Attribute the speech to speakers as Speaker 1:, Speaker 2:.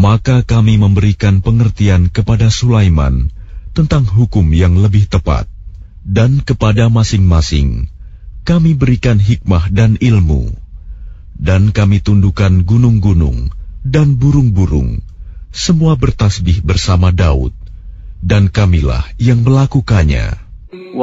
Speaker 1: Maka kami memberikan pengertian kepada Sulaiman tentang hukum yang lebih tepat, dan kepada masing-masing kami berikan hikmah dan ilmu, dan kami tundukkan gunung-gunung dan burung-burung, semua bertasbih bersama Daud, dan kamilah yang melakukannya.